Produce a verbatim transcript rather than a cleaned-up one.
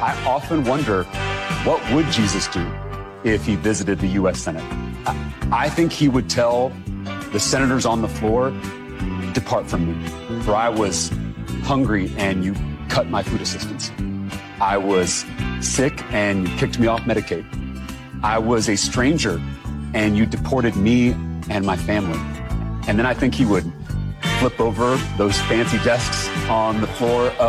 I often wonder, what would Jesus do if he visited the U S Senate? I think he would tell the senators on the floor, depart from me, for I was hungry and you cut my food assistance. I was sick and you kicked me off Medicaid. I was a stranger and you deported me and my family. And then I think he would flip over those fancy desks on the floor of